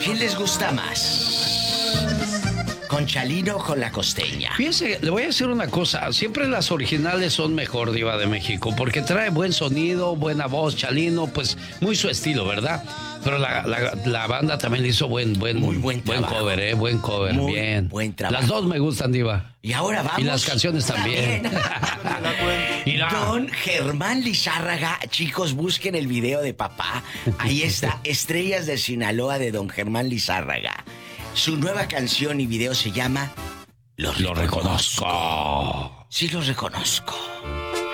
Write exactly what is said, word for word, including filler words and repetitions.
¿quién les gusta más? ¿Con Chalino o con la Costeña? Fíjese, le voy a decir una cosa. Siempre las originales son mejor, Diva de México, porque trae buen sonido, buena voz. Chalino, pues muy su estilo, ¿verdad? Pero la, la, la banda también hizo buen, buen, muy buen, buen cover, ¿eh? Buen cover, muy bien. Buen trabajo. Las dos me gustan, Diva. Y ahora vamos. Y las canciones también. Don Germán Lizárraga, chicos, busquen el video de papá. Ahí está, Estrellas de Sinaloa de Don Germán Lizárraga. Su nueva canción y video se llama Lo reconozco. Lo reconozco. Sí, lo reconozco.